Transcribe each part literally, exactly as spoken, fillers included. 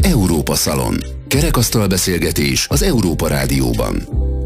Európa Szalon. Kerekasztal beszélgetés az Európa Rádióban.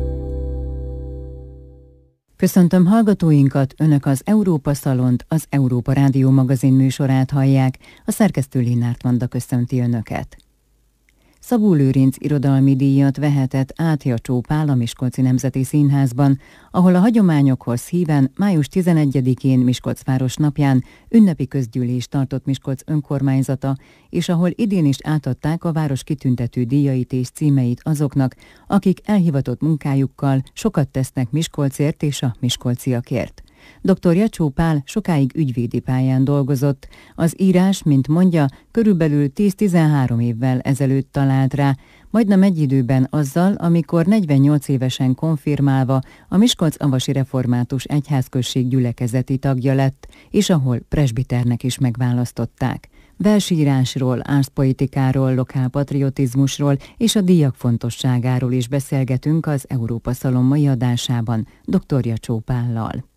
Köszöntöm hallgatóinkat, Önök az Európa Szalont, az Európa Rádió magazin műsorát hallják, a szerkesztő Linnárt Vanda köszönti Önöket. Szabó Lőrinc irodalmi díjat vehetett Átjacsó Pál a Miskolci Nemzeti Színházban, ahol a hagyományokhoz híven május tizenegyedikén Miskolcváros napján ünnepi közgyűlést tartott Miskolc önkormányzata, és ahol idén is átadták a város kitüntető díjait és címeit azoknak, akik elhivatott munkájukkal sokat tesznek Miskolcért és a miskolciakért. doktor Jacsó Pál sokáig ügyvédi pályán dolgozott. Az írás, mint mondja, körülbelül tíz-tizenhárom évvel ezelőtt talált rá, majdnem egy időben azzal, amikor negyvennyolc évesen konfirmálva a Miskolc-avasi református egyházközség gyülekezeti tagja lett, és ahol presbiternek is megválasztották. Versírásról, árszpoetikáról, lokálpatriotizmusról és a díjak fontosságáról is beszélgetünk az Európa Szalon mai adásában doktor Jacsó Pállal.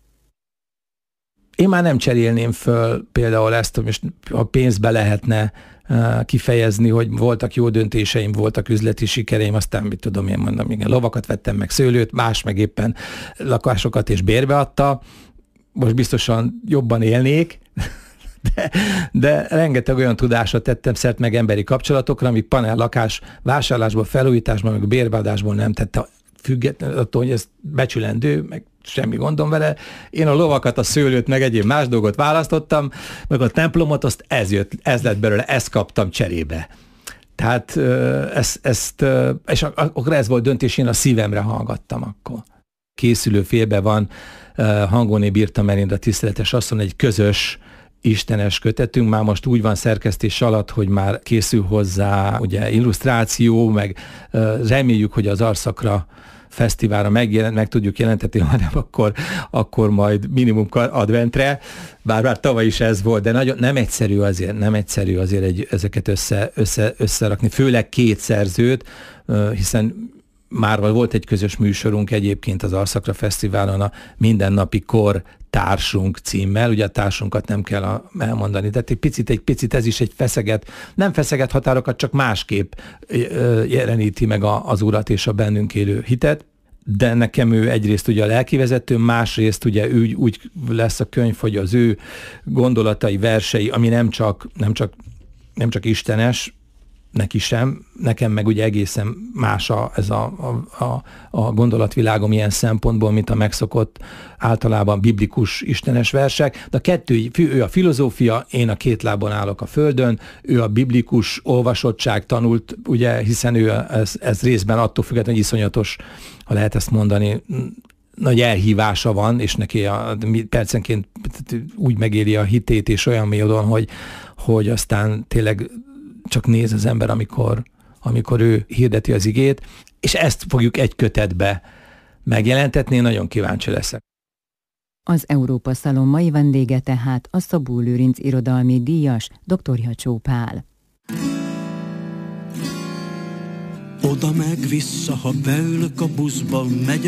Én már nem cserélném föl például ezt, hogy most a pénzbe lehetne uh, kifejezni, hogy voltak jó döntéseim, voltak üzleti sikereim, aztán mit tudom én mondom, igen, lovakat vettem meg szőlőt, más meg éppen lakásokat és bérbe adta. Most biztosan jobban élnék, de, de rengeteg olyan tudásra tettem szert meg emberi kapcsolatokra, amik panel lakás vásárlásból, felújításból, meg bérbeadásból nem tette, függetlenül attól, hogy ez becsülendő, meg semmi gondom vele. Én a lovakat, a szőlőt, meg egyéb más dolgot választottam, meg a templomot, azt ez jött, ez lett belőle, ezt kaptam cserébe. Tehát ezt, ezt és akkor ez volt döntés, én a szívemre hallgattam akkor. Készülő félbe van, Hangóné Birta Merinda tiszteletes asszony, egy közös istenes kötetünk, már most úgy van szerkesztés alatt, hogy már készül hozzá ugye illusztráció, meg reméljük, hogy az Arszakra fesztiválra megjelent, meg tudjuk jelentetni, hanem akkor, akkor majd minimum adventre, bár már tavaly is ez volt, de nagyon nem egyszerű azért, nem egyszerű azért egy, ezeket össze, össze, összerakni, főleg két szerzőt, hiszen már volt egy közös műsorunk egyébként az Arszakra Fesztiválon, a Mindennapi Kor társunk címmel, ugye a társunkat nem kell elmondani, tehát egy picit, egy picit ez is egy feszeget, nem feszeget határokat, csak másképp jeleníti meg a, az Urat és a bennünk élő hitet, de nekem ő egyrészt ugye a lelkivezető, másrészt ugye úgy, úgy lesz a könyv, hogy az ő gondolatai, versei, ami nem csak, nem csak, nem csak istenes, neki sem, nekem meg ugye egészen más a, ez a, a, a, a gondolatvilágom ilyen szempontból, mint a megszokott általában biblikus istenes versek, de a kettő, ő a filozófia, én a két lábon állok a földön, ő a biblikus olvasottság tanult, ugye, hiszen ő ez, ez részben attól függetlenül, hogy iszonyatos, ha lehet ezt mondani, nagy elhívása van, és neki a, percenként úgy megéli a hitét, és olyan módon, hogy, hogy aztán tényleg csak néz az ember, amikor, amikor ő hirdeti az igét, és ezt fogjuk egy kötetbe megjelentetni, én nagyon kíváncsi leszek. Az Európa Szalon mai vendége tehát a Szabó Lőrinc irodalmi díjas doktor Jacsó Pál. Oda meg vissza, ha beülök a buszba, megy